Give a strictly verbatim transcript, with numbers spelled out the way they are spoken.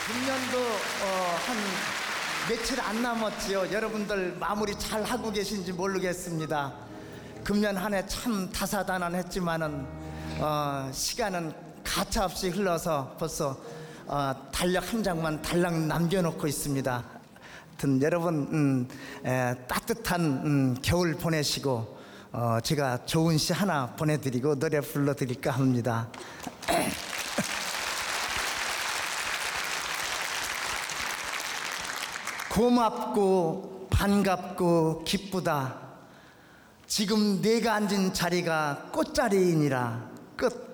금년도 어, 한 며칠 안 남았지요. 여러분들 마무리 잘 하고 계신지 모르겠습니다. 금년 한 해 참 다사다난했지만은 어, 시간은 가차없이 흘러서 벌써 어, 달력 한 장만 달랑 남겨놓고 있습니다. 하여튼 여러분 음, 에, 따뜻한 음, 겨울 보내시고 어, 제가 좋은 시 하나 보내드리고 노래 불러드릴까 합니다. 고맙고 반갑고 기쁘다. 지금 내가 앉은 자리가 꽃자리이니라. 끝.